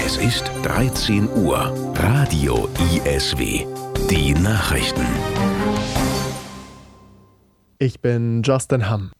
Es ist 13 Uhr. Radio ISW. Die Nachrichten. Ich bin Justin Hamm.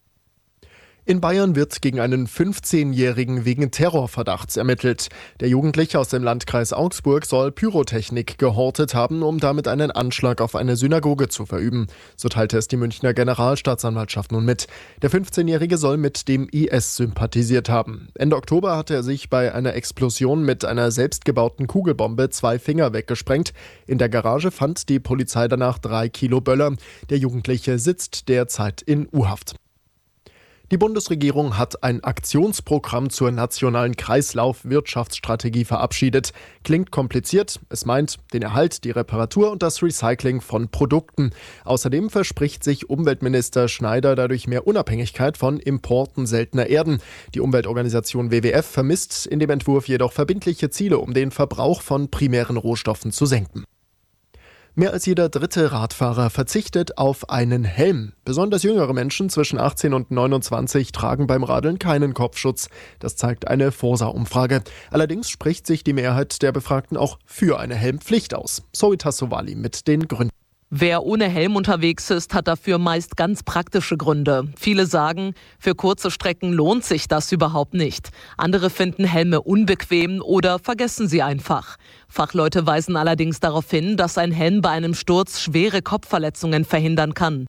In Bayern wird gegen einen 15-Jährigen wegen Terrorverdachts ermittelt. Der Jugendliche aus dem Landkreis Augsburg soll Pyrotechnik gehortet haben, um damit einen Anschlag auf eine Synagoge zu verüben. So teilte es die Münchner Generalstaatsanwaltschaft nun mit. Der 15-Jährige soll mit dem IS sympathisiert haben. Ende Oktober hatte er sich bei einer Explosion mit einer selbstgebauten Kugelbombe 2 Finger weggesprengt. In der Garage fand die Polizei danach 3 Kilo Böller. Der Jugendliche sitzt derzeit in U-Haft. Die Bundesregierung hat ein Aktionsprogramm zur nationalen Kreislaufwirtschaftsstrategie verabschiedet. Klingt kompliziert, es meint den Erhalt, die Reparatur und das Recycling von Produkten. Außerdem verspricht sich Umweltminister Schneider dadurch mehr Unabhängigkeit von Importen seltener Erden. Die Umweltorganisation WWF vermisst in dem Entwurf jedoch verbindliche Ziele, um den Verbrauch von primären Rohstoffen zu senken. Mehr als jeder dritte Radfahrer verzichtet auf einen Helm. Besonders jüngere Menschen zwischen 18 und 29 tragen beim Radeln keinen Kopfschutz. Das zeigt eine Forsa-Umfrage. Allerdings spricht sich die Mehrheit der Befragten auch für eine Helmpflicht aus. Zoe Tassovali mit den Gründen. Wer ohne Helm unterwegs ist, hat dafür meist ganz praktische Gründe. Viele sagen, für kurze Strecken lohnt sich das überhaupt nicht. Andere finden Helme unbequem oder vergessen sie einfach. Fachleute weisen allerdings darauf hin, dass ein Helm bei einem Sturz schwere Kopfverletzungen verhindern kann.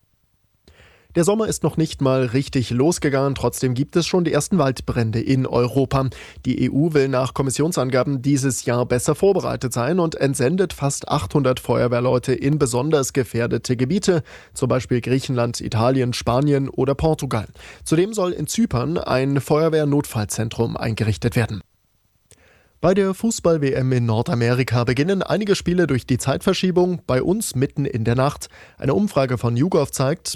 Der Sommer ist noch nicht mal richtig losgegangen, trotzdem gibt es schon die ersten Waldbrände in Europa. Die EU will nach Kommissionsangaben dieses Jahr besser vorbereitet sein und entsendet fast 800 Feuerwehrleute in besonders gefährdete Gebiete, zum Beispiel Griechenland, Italien, Spanien oder Portugal. Zudem soll in Zypern ein Feuerwehr-Notfallzentrum eingerichtet werden. Bei der Fußball-WM in Nordamerika beginnen einige Spiele durch die Zeitverschiebung, bei uns mitten in der Nacht. Eine Umfrage von YouGov zeigt,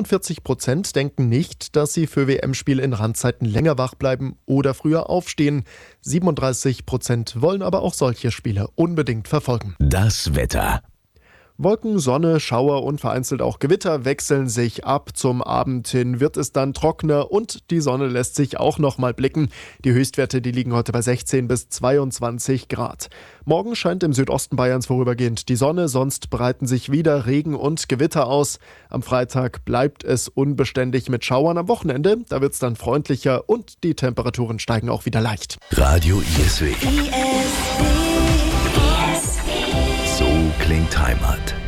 41% denken nicht, dass sie für WM-Spiele in Randzeiten länger wach bleiben oder früher aufstehen. 37% wollen aber auch solche Spiele unbedingt verfolgen. Das Wetter. Wolken, Sonne, Schauer und vereinzelt auch Gewitter wechseln sich ab. Zum Abend hin wird es dann trockener und die Sonne lässt sich auch noch mal blicken. Die Höchstwerte, die liegen heute bei 16 bis 22 Grad. Morgen scheint im Südosten Bayerns vorübergehend die Sonne, sonst breiten sich wieder Regen und Gewitter aus. Am Freitag bleibt es unbeständig mit Schauern. Am Wochenende, da wird es dann freundlicher und die Temperaturen steigen auch wieder leicht. Radio ISW. So klingt Heimat.